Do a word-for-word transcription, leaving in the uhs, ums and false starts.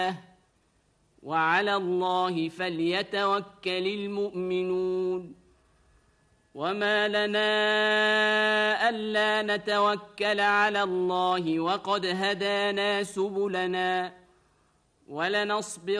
وعلى الله فليتوكل المؤمنون وما لنا ألا نتوكل على الله وقد هدانا سبلنا ولنصبر